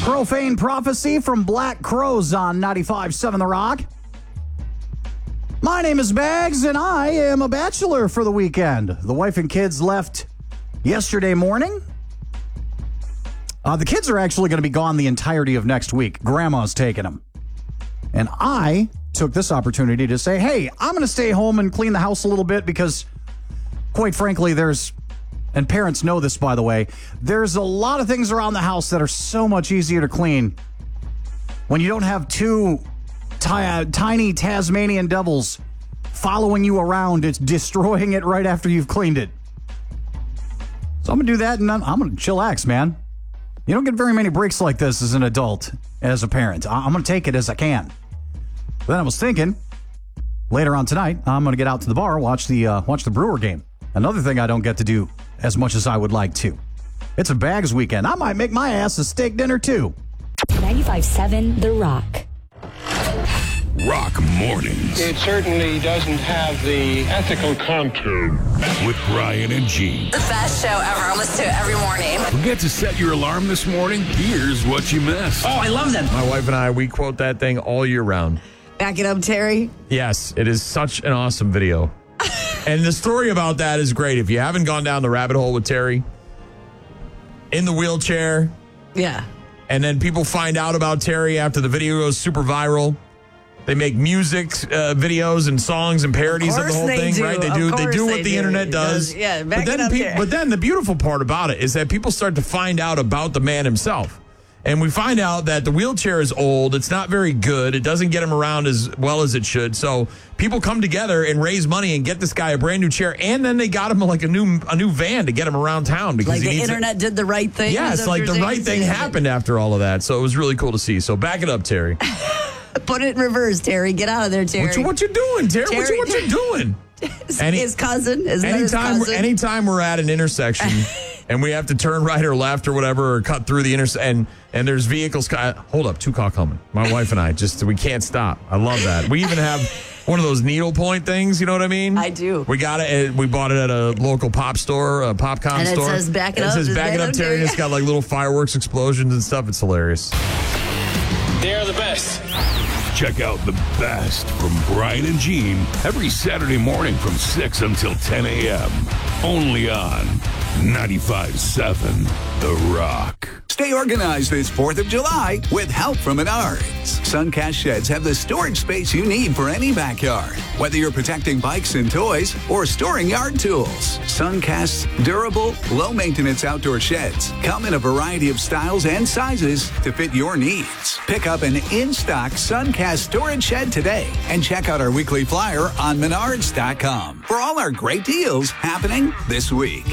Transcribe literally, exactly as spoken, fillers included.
Profane prophecy from Black Crows on ninety-five point seven The Rock. My name is Bags, and I am a bachelor for the weekend. The wife and kids left yesterday morning. Uh, the kids are actually going to be gone the entirety of next week. Grandma's taking them. And I took this opportunity to say, hey, I'm going to stay home and clean the house a little bit because, quite frankly, there's, and parents know this, by the way, there's a lot of things around the house that are so much easier to clean when you don't have two T- tiny Tasmanian devils following you around. It's destroying it right after you've cleaned it. So I'm going to do that, and I'm, I'm going to chillax, man. You don't get very many breaks like this as an adult, as a parent. I- I'm going to take it as I can. Then I was thinking, later on tonight, I'm going to get out to the bar, watch the uh, watch the Brewer game. Another thing I don't get to do as much as I would like to. It's a Bags weekend. I might make my ass a steak dinner, too. ninety-five point seven The Rock. Rock Mornings. It certainly doesn't have the ethical contour. With Brian and Gene. The best show ever. I listen to it every morning. Forget to set your alarm this morning? Here's what you missed. Oh, I love them. My wife and I, we quote that thing all year round. Back it up, Terry. Yes, it is such an awesome video. And the story about that is great. If you haven't gone down the rabbit hole with Terry, in the wheelchair, Yeah. and then people find out about Terry after the video goes super viral. They make music uh, videos and songs and parodies of, Of the whole course they thing, do. right? They Of do. They course do what they the do. internet It does. does- yeah, back but then it up peop- there. But then the beautiful part about it is that people start to find out about the man himself. And we find out that the wheelchair is old. It's not very good. It doesn't get him around as well as it should. So people come together and raise money and get this guy a brand new chair. And then they got him like a new a new van to get him around town because Like he the needs internet it. did the right thing. Yeah, is it's that what like you're the saying? right thing Yeah. happened after all of that. So it was really cool to see. So back it up, Terry. Put it in reverse, Terry. Get out of there, Terry. What you, what you doing, Terry? What, Terry- you, what you doing? his, Any- his cousin. His mother's Anytime, cousin. anytime we're at an intersection and we have to turn right or left or whatever or cut through the intersection and, and there's vehicles. co- Hold up, two car coming. My wife and I just we can't stop. I love that. We even have one of those needle point things. You know what I mean? I do. We got it. We bought it at a local pop store, a popcorn And it store. says, "Back it And up, It says just back it up, Terry. And it's got like little fireworks explosions and stuff. It's hilarious. They're the best. Check out the best from Brian and Gene every Saturday morning from six until ten a.m. Only on ninety-five point seven The Rock. Stay organized this fourth of July with help from Menards. Suncast sheds have the storage space you need for any backyard. Whether you're protecting bikes and toys or storing yard tools, Suncast's durable, low-maintenance outdoor sheds come in a variety of styles and sizes to fit your needs. Pick up an in-stock Suncast storage shed today and check out our weekly flyer on menards dot com for all our great deals happening this week.